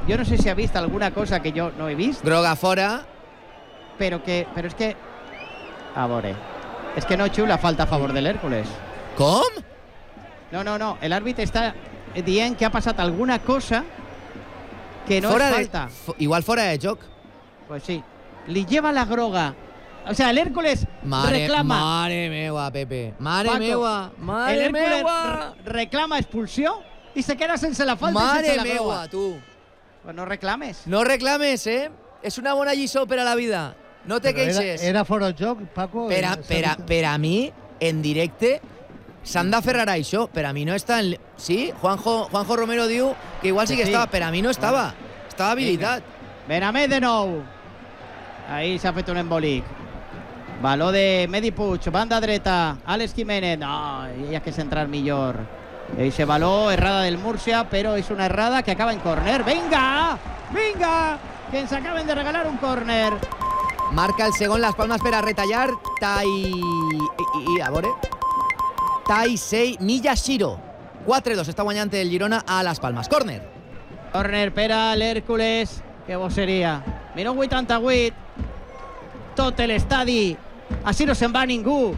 yo no sé si ha visto alguna cosa que yo no he visto. Groga fora. Però és que... A veure... És que no xiula falta a favor de l'Hèrcules. Com? No. L'àrbit està dient que ha passat alguna cosa que no fora és falta. Igual fora de joc. Pues sí. Li lleva la groga. O sea, l'Hèrcules reclama... Mare meua, Pepe. Mare Paco, meua. Mare meua. Reclama expulsió i se queda sense la falta i sense la groga. Mare meua, tu. Pues no reclames. No reclames, És una bona lliçó per a la vida. No te queixes. Era fora de joc, Paco. Per a mi, en directe, s'han d'aferrar a això. Per a mi no està en... Sí, Juanjo Romero diu que igual sí que estava. Per a mi no estava. Estava habilitat. Benamé de nou. Ahí s'ha fet un embolic. Baló de Medi Puig, banda dreta. Àlex Jiménez. No, hi ha que centrar millor. Ese baló, errada del Murcia, però és una errada que acaba en córner. ¡Venga! ¡Venga! Que ens acaben de regalar un córner. Marca el segon Las Palmas per a retallar. A veure... Taisei Miyashiro. 4-2, està guanyant el Girona a Las Palmas. Córner. Córner per a l'Hèrcules. Que bosseria. Minut 88. Tot l'estadi. Així no se'n va ningú.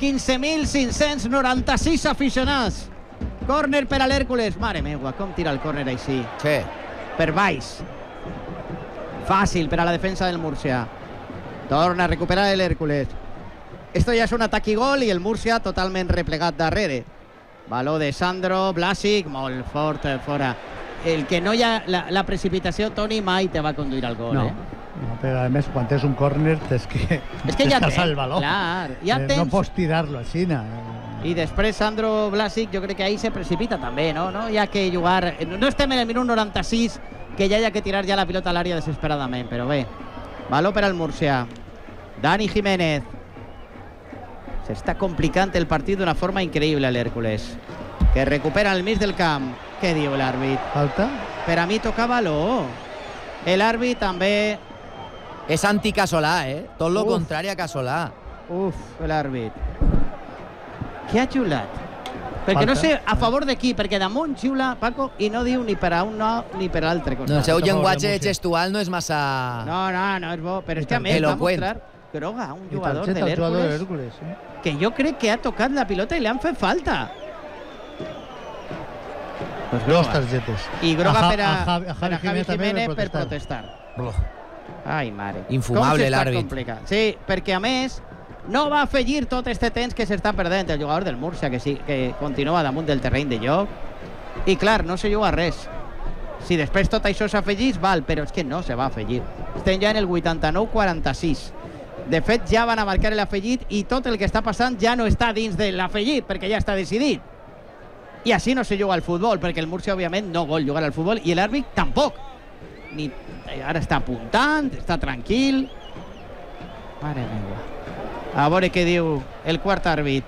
15.596 aficionats. Córner per a l'Hèrcules. Mare meva, com tira el córner així. Sí. Per baix. Fàcil per a la defensa del Murcia. Torna a recuperar l'Hèrcules. Esto ya es un ataque y gol y el Murcia totalment replegat darrere. Baló de Sandro, Blasic, molt fort fora. El que no hi ha la precipitació, Toni, mai te va conduir al gol. No, però a més, quan tens un córner tens que ja casar el baló. Clar, ja no pots tirar-lo així. I després Sandro Blasic, jo crec que ahí se precipita també, no? No hi ha que jugar... No estem en el minut 96, que ja hi ha que tirar ja la pilota a l'àrea desesperadament, però bé. Baló per al Murcia. Dani Jiménez. S'està complicant el partit d'una forma increïble a l'Hèrcules, que recupera al mig del camp. Què diu l'àrbit? Falta? Per a mi toca baló. L'àrbit també... És anti-Casolà, Tot lo contrari a Casolà. L'àrbit. Què ha xiulat? Perquè no sé a favor de qui, perquè damunt xiula, Paco, i no diu ni per a un no ni per a l'altre costat. No, el seu llenguatge gestual no és massa... No és bo, però és que a més va mostrar groga, un jugador de l'Hèrcules, que jo crec que ha tocat la pilota i li han fet falta. Pues dos targetes. I groga per a Javi Jiménez per protestar. Ai, mare. Infumable l'àrbit. Sí, perquè a més no va afegir tot este temps que s'està perdent el jugador del Murcia, que continua damunt del terreny de joc. I clar, no se juga res. Si després tot això s'afegís, val, però és que no se va afegir. Estem ja en el 89-46. De fet, ja van a marcar l'afegit i tot el que està passant ja no està dins de l'afegit, perquè ja està decidit. I així no se juga al futbol, perquè el Murcia, òbviament, no vol jugar al futbol i l'àrbit tampoc. Ara està apuntant, està tranquil. Mare meva. A veure què diu el quart àrbit.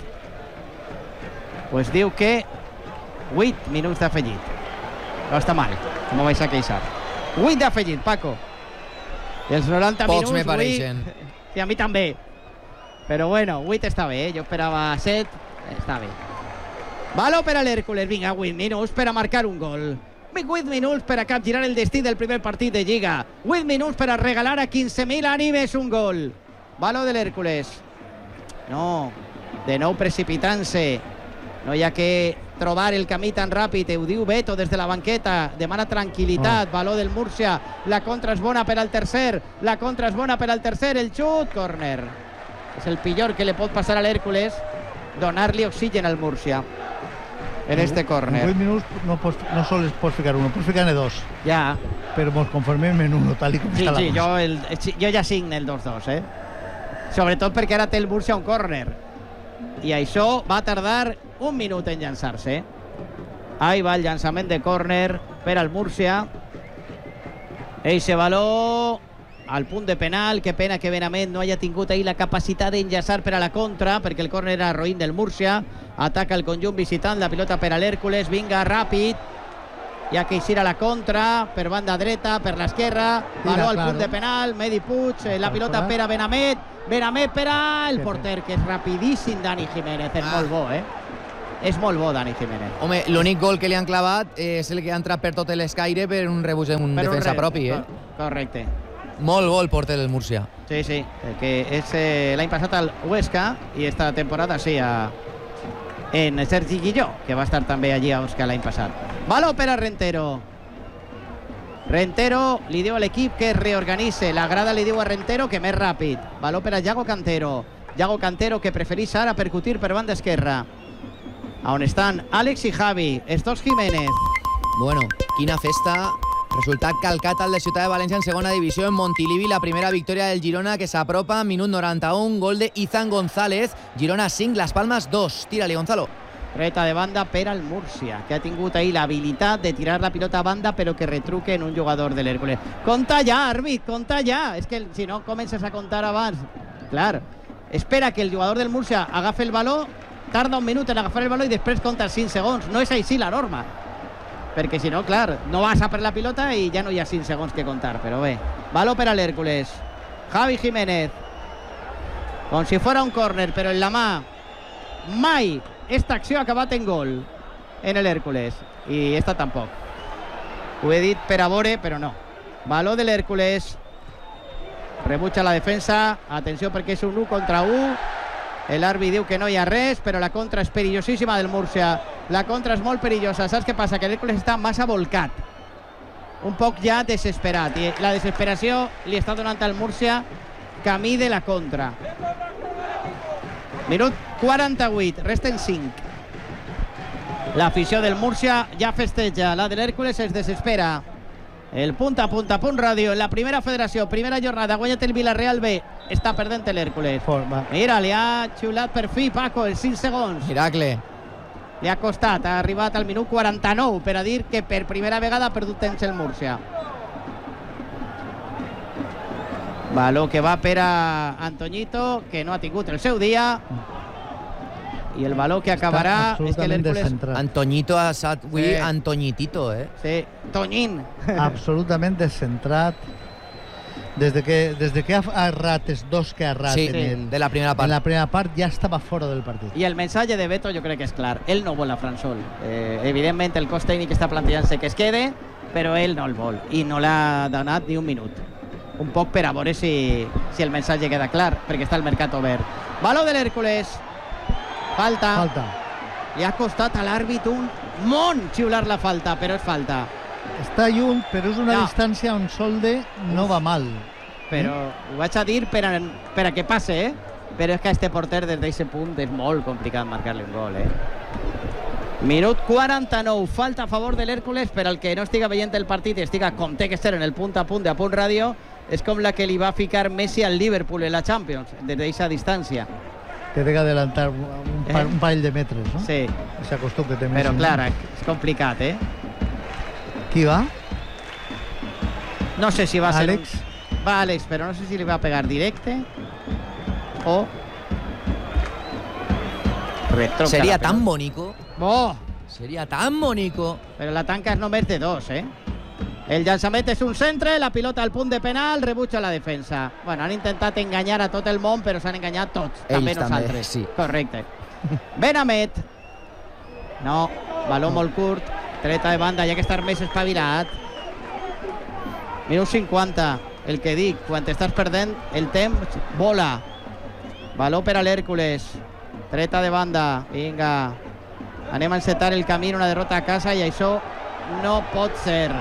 Pues diu que 8 minuts d'afegit. No està mal, no vais a queixar. 8 d'afegit, Paco. Els 90 Pocs minuts... me pareixen. Sí, a mi també. Però bueno, 8 està bé, jo esperava 7. Està bé. Baló per a l'Hèrcules. Vinga, 8 minuts per a marcar un gol. 8 minuts per a capgirar el destí del primer partit de Lliga. 8 minuts per a regalar a 15.000 ànimes un gol. Baló de l'Hèrcules. No, de nou precipitant-se. No hi ha que trobar el camí tan ràpid. Ho diu Beto des de la banqueta. Demana tranquil·litat. Baló del Murcia. La contra és bona per al tercer. La contra és bona per al tercer. El xut. Córner. És el pitjor que li pot passar a l'Hèrcules. Donar-li oxigen al Murcia en este córner. En 8 minuts no sols pots ficar uno, pots ficar-ne dos. Ja. Però mos conformem en uno, tal com està la cosa. Jo ja signo el 2-2, Sobretot perquè ara té el Murcia un córner. I això va tardar un minut en llançar-se. Ahí va el llançament de córner per al Murcia. Eixe baló al punt de penal. Que pena que Benamén no haya tingut ahí la capacitat d'enllaçar per a la contra, perquè el córner era roïn del Murcia. Ataca el conjunt visitant, la pilota per a l'Hèrcules. Vinga, ràpid. Hi ha que eixir a la contra, per banda dreta, per l'esquerra. Baló al punt de penal, Medi Puig, la pilota per a Benamét. Benamét per al porter, que és rapidíssim, Dani Jiménez. És molt bo, és molt bo, Dani Jiménez. Home, l'únic gol que li han clavat és el que ha entrat per tot l'escaire per un rebuig d'un defensa propi, Correcte. Molt bo el porter del Múrcia. Sí, sí, que és l'any passat al Huesca i esta temporada sí en Sergi Guilló, que va estar també allí a Osca l'any passat. Baló per a Rentero. Rentero li diu a l'equip que es reorganitze. La grada li diu a Rentero que més ràpid. Baló per a Yago Cantero. Yago Cantero que preferís ara percutir per banda esquerra. On estan Àlex i Javi. Estos Jiménez. Bueno, quina festa. Resultat calcat al de Ciutat de València en segona divisió en Montilivi. La primera victòria del Girona que s'apropa. Minut 91, gol de Izan González. Girona 5, Las Palmas 2. Tira-li, Gonzalo. Dreta de banda per al Múrcia, que ha tingut ahir l'habilitat de tirar la pilota a banda però que retruque en un jugador de l'Hèrcules. Compta ja, àrbit, compta ja. És que si no comences a comptar abans, clar, espera que el jugador del Múrcia agafi el baló, tarda un minut en agafar el baló i després compta 5 segons. No és així la norma, perquè si no, clar, no vas a per la pilota i ja no hi ha 5 segons que comptar. Però bé, baló per a l'Hèrcules. Javi Jiménez, com si fuera un córner, però en la mà. Mai esta acció ha acabat en gol en el Hèrcules i esta tampoc. Ho he dit per a veure, però no. Baló de l'Hèrcules, rebutja la defensa, atenció perquè és un 1 contra 1. L'àrbit diu que no hi ha res, però la contra és perillosíssima del Múrcia. La contra és molt perillosa. Saps què passa? Que l'Hèrcules està massa volcat, un poc ja desesperat, i la desesperació li està donant al Múrcia camí de la contra. Minut 48, resten 5. L'afició del Múrcia ja festeja, la de l'Hèrcules es desespera. El punt a punt ràdio, en la primera federació, primera jornada, guanyat el Villarreal B, està perdent l'Hèrcules. Mira, li ha xiulat per fi Paco, els 5 segons. Miracle. Li ha costat, ha arribat al minut 49 per a dir que per primera vegada ha perdut temps el Múrcia. Baló que va per a Antoñito, que no ha tingut el seu dia. I el baló que acabarà és que l'Hèrcules... Antoñito ha estat avui Antoñitito, Sí, Toñín. Absolutament descentrat. Des de que ha errat els dos que ha errat de la primera part. En la primera part ja estava fora del partit. I el missatge de Beto jo crec que és clar. Ell no vol a Fransol. Evidentment el cos tècnic està plantejant-se que es quede, però ell no el vol. I no l'ha donat ni un minut. Un poc per a veure si el missatge queda clar, perquè està el mercat obert. Baló de l'Hèrcules. Falta. Li ha costat a l'àrbit un món xiular la falta, però és falta. Està lluny, però és una distància on Solde no va mal. Però ho vaig a dir per a que passe, però és que a este porter des d'aquest punt és molt complicat marcar-li un gol, Minut 49, falta a favor de l'Hèrcules. Per al que no estiga veient el partit i estiga com té que ser en el punt a punt de Apunt Ràdio, és com la que li va ficar Messi al Liverpool en la Champions, des d'aquesta distància. Que té que adelantar un parell de metres, no? Sí. Ese costum que té Messi. Però clar, és complicat, Qui va? No sé si va ser... Àlex. Va Àlex, però no sé si li va pegar directe o... Sería tan bonito. Oh! Sería tan bonito. Però la tanca és només de 2, El llançament és un centre, la pilota al punt de penal, rebutja la defensa. Bueno, han intentat enganyar a tot el món, però s'han enganyat tots, també nosaltres. Sí. Correcte. Benamet. No, baló molt curt, treta de banda, ja que estar més espavilat. Minut 50, el que dic, quan estàs perdent el temps, vola. Baló per a l'Hèrcules. Treta de banda, vinga. Anem a encetar el camí, una derrota a casa i això no pot ser.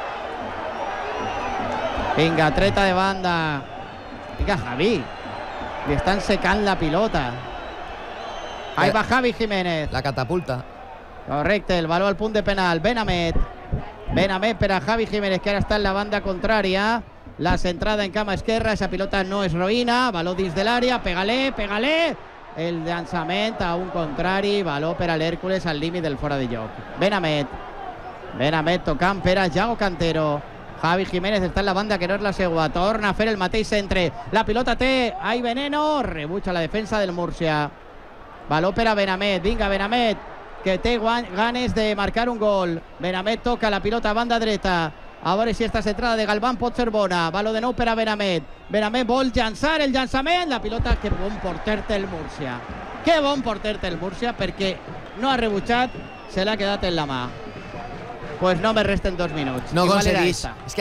Vinga, treta de banda. Vinga, Javi. Li estan secant la pilota. Ahí va Javi Jiménez. La catapulta. Correcte, el baló al punt de penal. Benamet. Benamet per a Javi Jiménez, que ara està en la banda contrària. La centrada en cama esquerra. Esa pilota no és roïna. Baló dins de l'àrea. Pégale, pégale. El llançament a un contrari. Baló per a l'Hèrcules al límit del fora de joc. Benamet. Benamet tocant per a Yago Cantero. Javi Jiménez està en la banda que no és la seua. Torna a fer el mateix centre. La pilota té Ai Veneno. Rebutja la defensa del Múrcia. Baló per a Benamet. Vinga, Benamet, que té ganes de marcar un gol. Benamet toca la pilota a banda dreta. A veure si esta centrada de Galván pot ser bona. Baló de nou per a Benamet. Benamet vol llançar el llançament. La pilota, que bon porter té el Múrcia. Que bon porter té el Múrcia, perquè no ha rebutjat, se l'ha quedat en la mà. Pues no me resten 2 minuts. No Igual era aconseguís. esta. És que